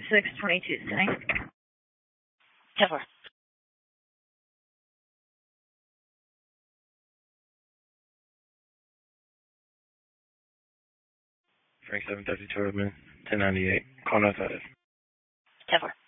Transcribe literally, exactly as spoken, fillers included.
six twenty-two, City. ten four. Frank seven thirty-two, Urban, ten ninety-eight. Call no status. ten four.